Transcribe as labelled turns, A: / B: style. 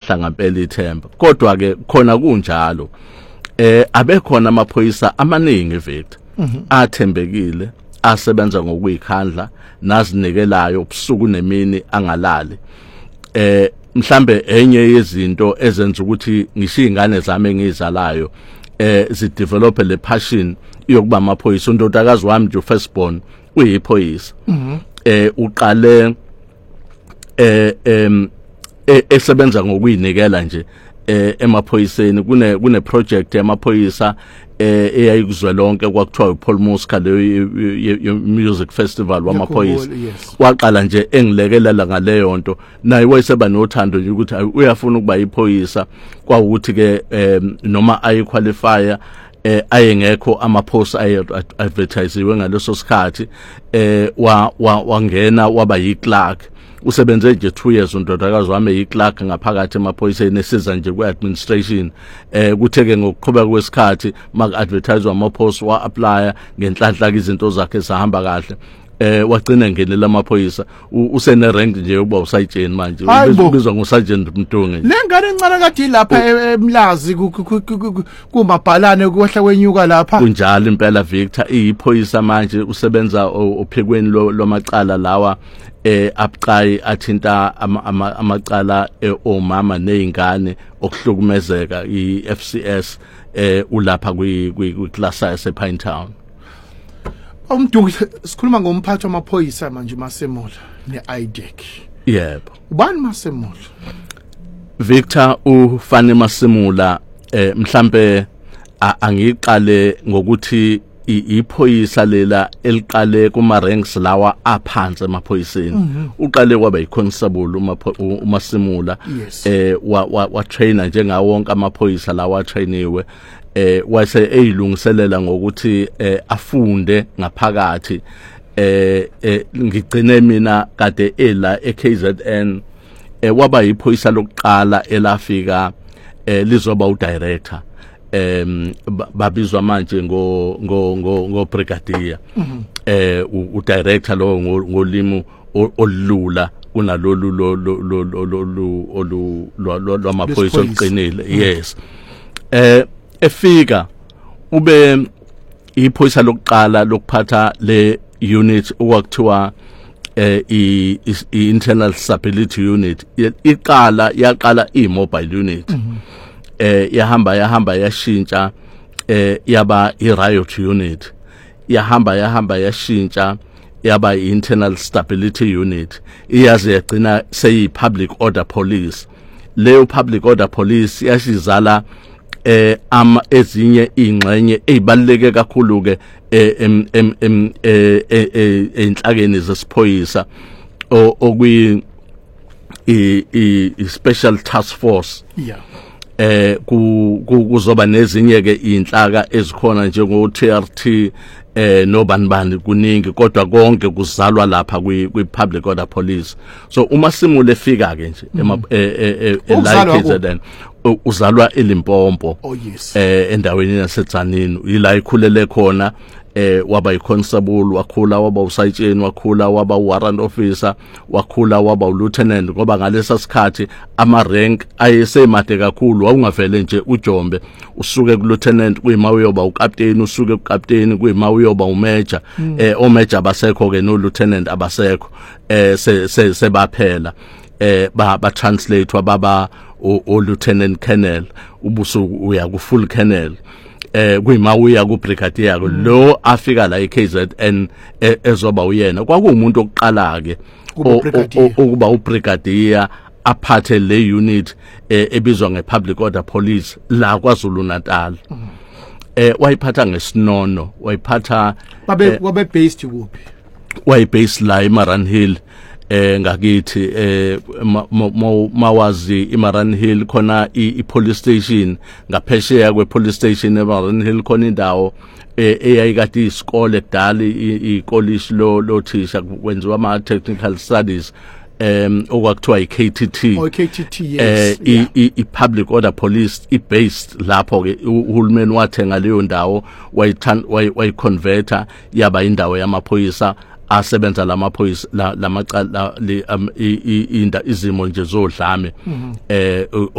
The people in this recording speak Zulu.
A: walahla ngempela ithemba kodwa ke khona kunjalo abekhona amaphoyisa amaningi Victor athembekile asebenza ngokuyikhandla nazinikelayo ubusuku nemini angalali mhlambe enye yezinto ezenza ukuthi ngisho izingane zami engizalayo zidevelop le passion yokuba amaphoyisa undodakazi wami nje firstborn uyiphoyisa uqale esebenza ngokuyinikela nje emaphoyiseni kune project yamaphoyisa eyayikuzwe lonke kwakuthiwa uPaul Muska le music festival wamaphoyisa waqala nje engilekelela ngaleyo nto naye wayeseba nothando nje ukuthi uyafuna ukuba iphoyisa kwawukuthi ke noma ayiqualifya ayengekho ama-post advertisiwe ngaleso sikhathi wangena waba yi-clerk usebenze nje 2 years undodakazi wami yi-clerk ngaphakathi emaphoyiseni esiza nje kwe-administration kutheke ngokuqhubeka kwesikhathi maku-advertiswa ama-post wa-applya ngenhlanhla izinto zakhe zahamba kahle wagcina ngenela amaphoyisa usene-rank nje yokuba usayitsheni manje ubizwa ngoSergeant Mdunge
B: lengane encane kade lapha eMlazi kumabhalane kwehla kwenyuka lapha
A: kunjalo impela Victor iyiphoyisa manje usebenza ophekweni lomacala lawa abucayi athinta amacala omama nezingane okuhlukumezeka iFCS ulapha kwiclass yasePinetown.
B: Umdungi sikhuluma ngomphathi wamaphoyisa manje Masemola neIDEC.
A: Yebo.
B: Ubani Masemola?
A: Victor ufane Masemula mhlambe angiqale ngokuthi iphoyisa lela eliqale kuma ranks lawa aphansi emaphoyiseni uqale kwaba yiconstable uMasemula wa trainer njenga wonke amaphoyisa lawa trainiwe wase eyilungiselela ngokuthi afunde ngaphakathi ngigcine mina kade ela eKZN waba yiphoyisa lokuqala elafika lizoba udirector babizwa manje ngo brigadier udirector lo ngolimi olula kunalolu lwamaphoyisa oqinile yes efika ube iphoyisa lokuqala lokuphatha le unit okwakuthiwa i-internal stability unit yaqala i-mobile unit yahamba yashintsha yaba i-riot unit yahamba yashintsha yaba i-internal stability unit iyaze yagcina seyi-public order police leyo public order police yashizala ezinye ingxenye ezibaluleke kakhulu ke enhlakeni zesiphoyisa okwi special task force kuzoba nezinye ke inhlaka ezikhona njengo TRT nobanibani kuningi kodwa konke kuzalwa lapha kwi-public order police so uma simule efika ke nje KZN uzalwa eLimpopo endaweni yaseTzanini ila ikhulele khona waba yiconstable wakhula waba usayitsheni wakhula waba warrant officer wakhula waba ulieutenant ngoba ngalesa sikhathi ama rank ayesemade kakhulu awungavele nje ujombe usuke kulieutenant kuyima uyoba ukapteni usuke kukapteni kuyima uyoba umajor omajor abasekho ke no lieutenant abasekho sebaphela ba translate wababa o lieutenant colonel ubuso uya ku full colonel kuyima uya ku brigadier lo afika la eKZN ezoba uyena kwakuumuntu oqala ke ukuba ubrigadier aphathe le unit ebizwa ngepublic order police la kwaZulu Natal wayiphatha ngesinono wayiphatha
B: wabe based kuphi
A: wayibase la eMaran Hill ngakithi mawazi iMaran Hill khona ipolice station ngaphesheya kwepolice station eMaran Hill khona indawo eyayikade isikole kudala ikolisi lothisha kwenziwa ama technical studies okwakuthiwa iKTT
B: yes
A: ipublic order police ibased lapho ke uhulumeni wathenga leyo ndawo wayiconverta yaba indawo yamaphoyisa asebenza lamaphoyisa lamacala izimo nje zodlame